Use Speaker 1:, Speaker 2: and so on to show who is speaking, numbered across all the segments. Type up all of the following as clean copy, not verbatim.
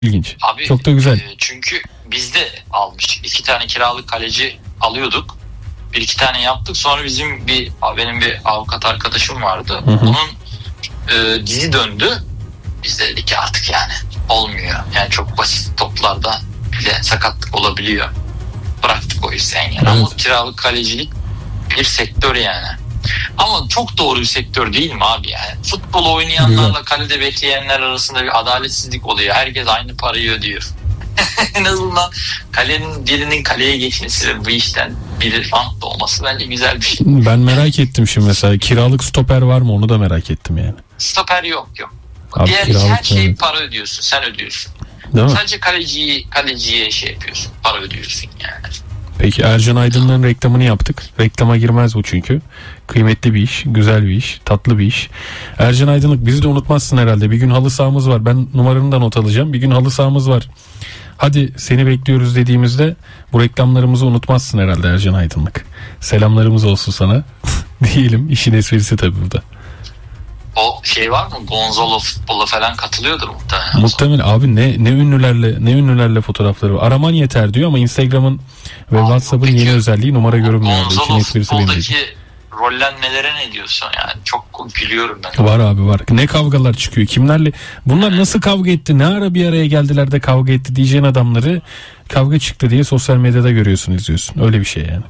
Speaker 1: İlginç.
Speaker 2: Abi,
Speaker 1: çok da güzel.
Speaker 2: Çünkü biz de almıştık. 2 tane kiralık kaleci alıyorduk. 1-2 tane yaptık. Sonra benim bir avukat arkadaşım vardı.
Speaker 1: Hı hı.
Speaker 2: Onun dizi döndü. Biz de dedik ki artık yani olmuyor. Yani çok basit toplarda bile sakatlık olabiliyor. Bıraktık o yüzden yani. Evet. Ama kiralık kalecilik bir sektör yani. Ama çok doğru bir sektör değil mi abi yani? Futbol oynayanlarla kalede bekleyenler arasında bir adaletsizlik oluyor. Herkes aynı parayı ödüyor. En azından birinin kaleye geçmesi ve bu işten bir rant olması bence güzel bir şey.
Speaker 1: Ben merak ettim şimdi mesela. Kiralık stoper var mı? Onu da merak ettim yani.
Speaker 2: Stoper yok.
Speaker 1: Abi,
Speaker 2: diğer her şeyi para ödüyorsun. Sen ödüyorsun.
Speaker 1: Değil mi?
Speaker 2: Sadece kaleciye şey yapıyorsun. Para ödüyorsun yani.
Speaker 1: Peki Ercan Aydın'ın reklamını yaptık. Reklama girmez bu çünkü. Kıymetli bir iş, güzel bir iş, tatlı bir iş. Ercan Aydınlık, bizi de unutmazsın herhalde. Bir gün halı sahamız var. Ben numaranı da not alacağım. Bir gün halı sahamız var. Hadi seni bekliyoruz dediğimizde bu reklamlarımızı unutmazsın herhalde Ercan Aydınlık. Selamlarımız olsun sana. Diyelim, işin esprisi tabii burada.
Speaker 2: O şey var mı? Gonzalo futbola falan katılıyordur muhtemelen.
Speaker 1: Muhtemelen abi, ne ünlülerle fotoğrafları var. Araman yeter diyor ama Instagram'ın ve abi, WhatsApp'ın yeni özelliği numara görünmüyor.
Speaker 2: Gonzalo futboldaki rollenmelere ne diyorsun yani? Çok gülüyorum ben.
Speaker 1: Var abi, var. Ne kavgalar çıkıyor. Kimlerle? Bunlar nasıl kavga etti? Ne ara bir araya geldiler de kavga etti diyeceğin adamları kavga çıktı diye sosyal medyada görüyorsun, izliyorsun. Öyle bir şey yani.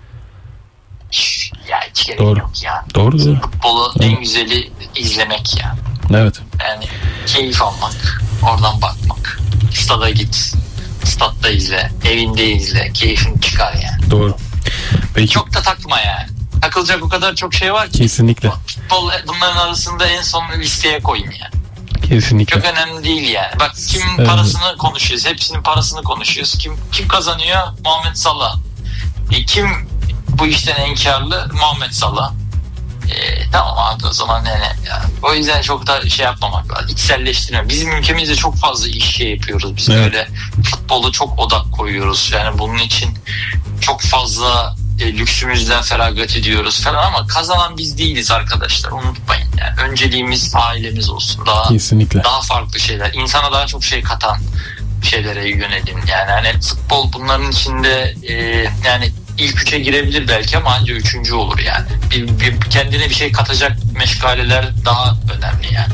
Speaker 2: Ya hiç gerek
Speaker 1: doğru.
Speaker 2: yok ya.
Speaker 1: Doğru.
Speaker 2: Futbolu en güzeli izlemek ya.
Speaker 1: Evet.
Speaker 2: Yani keyif almak, oradan bakmak. Stada git, statta izle, evinde izle, keyfini çıkar yani.
Speaker 1: Doğru. Peki.
Speaker 2: Çok da takma yani. Takılacak o kadar çok şey var ki.
Speaker 1: Kesinlikle.
Speaker 2: Futbol bunların arasında en son listeye koyun yani.
Speaker 1: Kesinlikle.
Speaker 2: Çok önemli değil yani. Bak kimin parasını konuşuyoruz. Hepsinin parasını konuşuyoruz. Kim kazanıyor? Muhammed Salah. Kim bu işten en karlı? Muhammed Salah. Tamam abi, o zaman yani. O yüzden çok da şey yapmamak lazım. İçselleştirme. Bizim ülkemizde çok fazla iş yapıyoruz. Biz böyle futbolu çok odak koyuyoruz. Yani bunun için çok fazla lüksümüzden feragat ediyoruz falan ama kazanan biz değiliz arkadaşlar, unutmayın yani. Önceliğimiz ailemiz olsun,
Speaker 1: kesinlikle
Speaker 2: daha farklı şeyler, insana daha çok şey katan şeylere yönelim yani. Hani futbol bunların içinde yani ilk 3'e girebilir belki ama ancak 3. olur yani. Kendine bir şey katacak meşgaleler daha önemli yani.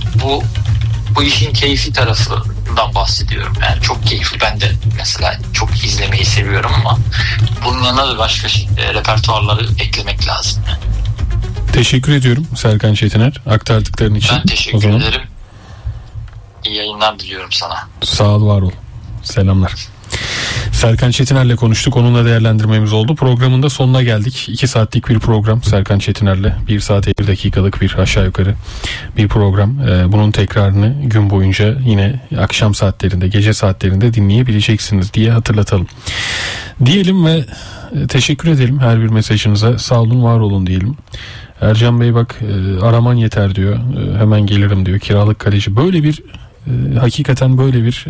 Speaker 2: Bu işin keyfi tarafından bahsediyorum. Yani çok keyifli. Ben de mesela çok izlemeyi seviyorum ama bunun yanına da başka repertuarları eklemek lazım.
Speaker 1: Teşekkür ediyorum Serkan Çetiner aktardıkların için.
Speaker 2: Ben teşekkür ederim. İyi yayınlar diliyorum sana.
Speaker 1: Sağ ol, var ol. Selamlar. Serkan Çetiner'le konuştuk. Onunla değerlendirmemiz oldu. Programın da sonuna geldik. 2 saatlik bir program Serkan Çetiner'le. 1 saat 50 dakikalık bir aşağı yukarı bir program. Bunun tekrarını gün boyunca yine akşam saatlerinde, gece saatlerinde dinleyebileceksiniz diye hatırlatalım. Diyelim ve teşekkür edelim her bir mesajınıza. Sağ olun, var olun diyelim. Ercan Bey bak, araman yeter diyor. Hemen gelirim diyor. Kiralık kaleci. Böyle bir hakikaten böyle bir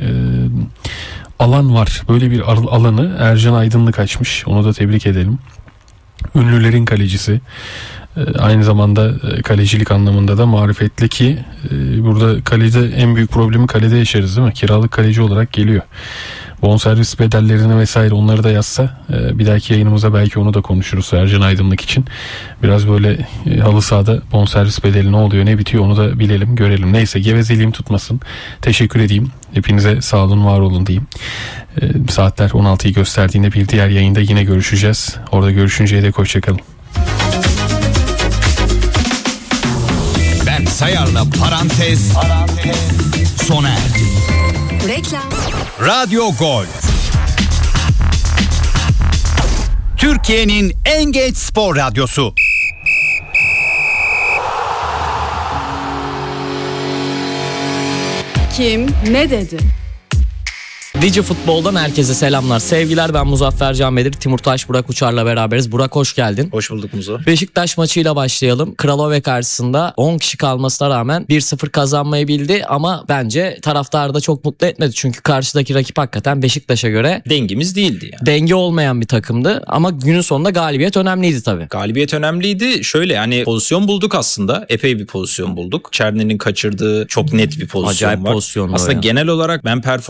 Speaker 1: alan var. Böyle bir alanı Ercan Aydınlık açmış. Onu da tebrik edelim. Ünlülerin kalecisi. Aynı zamanda kalecilik anlamında da marifetli ki burada kalede en büyük problemi kalede yaşarız değil mi? Kiralık kaleci olarak geliyor. Bonservis bedellerini vesaire onları da yazsa bir dahaki yayınımıza belki onu da konuşuruz Ercan Aydınlık için. Biraz böyle halı sahada bonservis bedeli ne oluyor ne bitiyor onu da bilelim, görelim. Neyse, gevezeliğim tutmasın. Teşekkür edeyim. Hepinize sağ olun, var olun diyeyim. Saatler 16'yı gösterdiğinde bir diğer yayında yine görüşeceğiz. Orada görüşünceye dek hoşçakalın.
Speaker 3: Ben Sayar'la parantez sona erdi.
Speaker 4: Reklam.
Speaker 3: Radyo Gol. Türkiye'nin en genç spor radyosu.
Speaker 4: Kim ne dedi? Digi Futbol'dan herkese selamlar, sevgiler. Ben Muzaffer Canbedir, Timur Taş, Burak Uçar'la beraberiz. Burak hoş geldin.
Speaker 5: Hoş bulduk Muzo.
Speaker 4: Beşiktaş maçıyla başlayalım. Kralove karşısında 10 kişi kalmasına rağmen 1-0 kazanmayı bildi ama bence taraftarı da çok mutlu etmedi. Çünkü karşıdaki rakip hakikaten Beşiktaş'a göre
Speaker 5: Dengimiz değildi yani.
Speaker 4: denge olmayan bir takımdı ama günün sonunda galibiyet önemliydi tabii.
Speaker 5: Galibiyet önemliydi. Şöyle yani pozisyon bulduk aslında. Epey bir pozisyon bulduk. Çerni'nin kaçırdığı çok net bir pozisyon
Speaker 4: Acayip
Speaker 5: var.
Speaker 4: pozisyonlu
Speaker 5: Aslında
Speaker 4: ya.
Speaker 5: genel olarak ben